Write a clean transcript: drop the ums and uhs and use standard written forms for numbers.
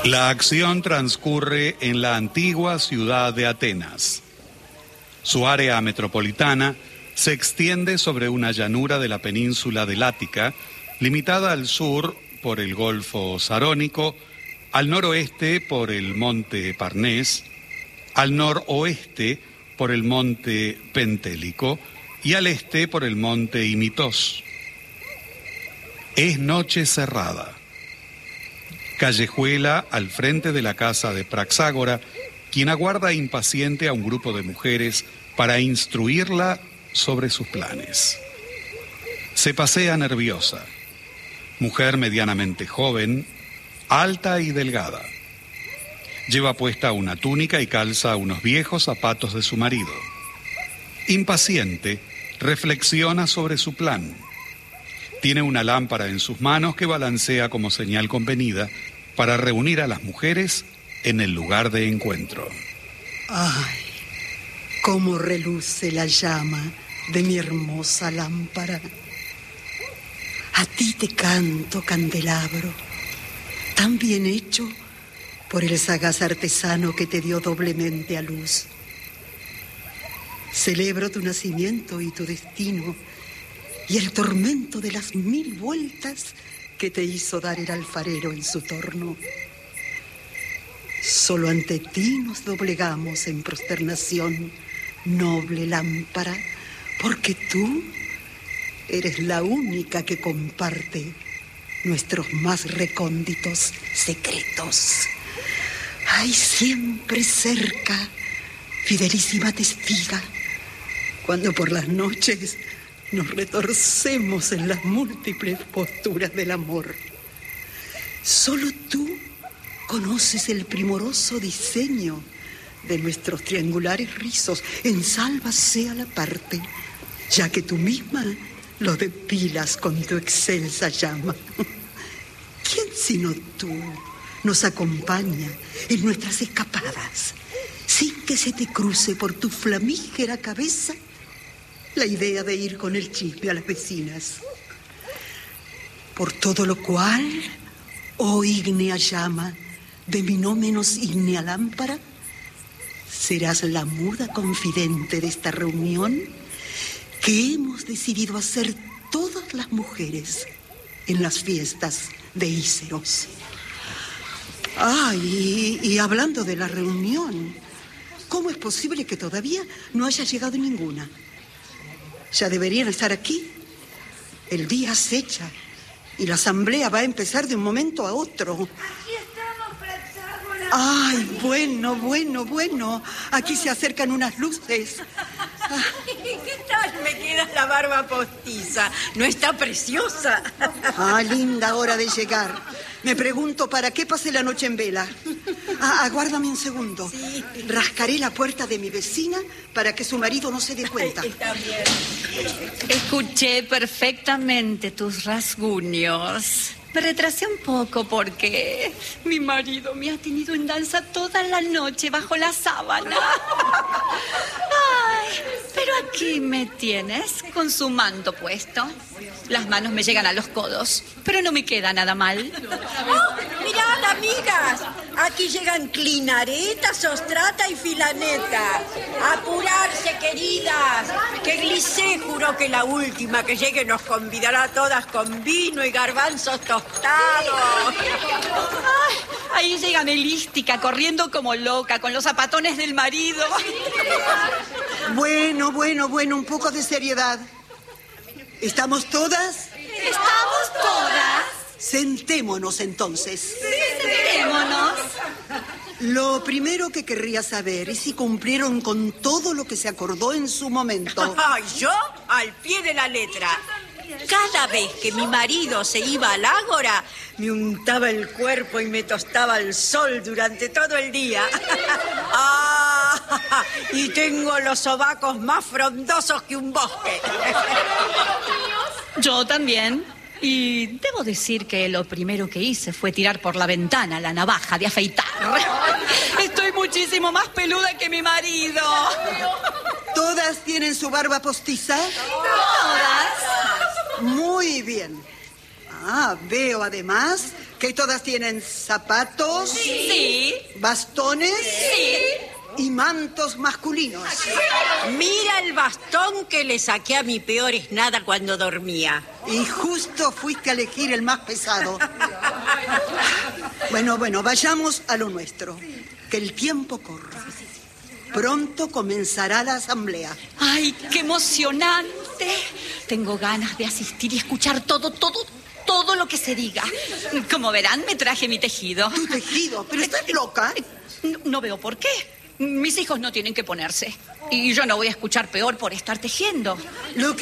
La acción transcurre en la antigua ciudad de Atenas. Su área metropolitana se extiende sobre una llanura de la península del Ática, limitada al sur por el Golfo Sarónico, al noroeste por el monte Parnés, al noroeste por el monte Pentélico y al este por el monte Imitos. Es noche cerrada. Callejuela al frente de la casa de Praxágora, quien aguarda impaciente a un grupo de mujeres para instruirla sobre sus planes. Se pasea nerviosa. Mujer medianamente joven, alta y delgada. Lleva puesta una túnica y calza unos viejos zapatos de su marido. Impaciente, reflexiona sobre su plan. Tiene una lámpara en sus manos que balancea como señal convenida para reunir a las mujeres en el lugar de encuentro. ¡Ay! Cómo reluce la llama de mi hermosa lámpara. A ti te canto, candelabro, tan bien hecho por el sagaz artesano que te dio doblemente a luz. Celebro tu nacimiento y tu destino y el tormento de las 1000 vueltas que te hizo dar el alfarero en su torno. Solo ante ti nos doblegamos en prosternación, noble lámpara, porque tú eres la única que comparte nuestros más recónditos secretos. Ay, siempre cerca, fidelísima testiga, cuando por las noches nos retorcemos en las múltiples posturas del amor. Solo tú conoces el primoroso diseño de nuestros triangulares rizos, en salva sea la parte, ya que tú misma los depilas con tu excelsa llama. ¿Quién sino tú nos acompaña en nuestras escapadas, sin que se te cruce por tu flamígera cabeza la idea de ir con el chisme a las vecinas? Por todo lo cual, oh ígnea llama de mi no menos ígnea lámpara, serás la muda confidente de esta reunión que hemos decidido hacer todas las mujeres en las fiestas de Íceros. Y hablando de la reunión, ¿cómo es posible que todavía no haya llegado ninguna? Ya deberían estar aquí. El día acecha y la asamblea va a empezar de un momento a otro. Aquí estamos, Praxágora. Ay, bueno. Aquí se acercan unas luces. ¿Qué tal me queda la barba postiza? ¿No está preciosa? Linda hora de llegar. Me pregunto, ¿para qué pasé la noche en vela? Aguárdame un segundo. Sí. Rascaré la puerta de mi vecina para que su marido no se dé cuenta. Está bien. Escuché perfectamente tus rasguños. Me retrasé un poco porque mi marido me ha tenido en danza toda la noche bajo la sábana. Ay, pero aquí me tienes con su manto puesto. Las manos me llegan a los codos, pero no me queda nada mal. Oh, mirad, amigas. Aquí llegan Clinareta, Sostrata y Filaneta. ¡Apurarse, queridas! Que Glicé juró que la última que llegue nos convidará a todas con vino y garbanzos tostados. Ay, ahí llega Melística corriendo como loca con los zapatones del marido. Bueno, un poco de seriedad. ¿Estamos todas? ¿Estamos todas? Sentémonos entonces. Sentémonos. Lo primero que querría saber es si cumplieron con todo lo que se acordó en su momento. Ay, yo al pie de la letra. Cada vez que mi marido se iba al ágora, me untaba el cuerpo y me tostaba el sol durante todo el día. Y tengo los sobacos más frondosos que un bosque. Yo también. Y debo decir que lo primero que hice fue tirar por la ventana la navaja de afeitar. Estoy muchísimo más peluda que mi marido. ¿Todas tienen su barba postiza? Todas. Muy bien. Veo además ¿Que todas tienen zapatos? Sí. ¿Bastones? Sí. Y mantos masculinos. Mira el bastón que le saqué a mi peor esnada cuando dormía. Y justo fuiste a elegir el más pesado. Bueno, vayamos a lo nuestro. Que el tiempo corra. Pronto comenzará la asamblea. ¡Ay, qué emocionante! Tengo ganas de asistir y escuchar todo lo que se diga. Como verán, me traje mi tejido. ¿Tu tejido? ¿Pero estás loca? No veo por qué. Mis hijos no tienen que ponerse. Y yo no voy a escuchar peor por estar tejiendo. Lo que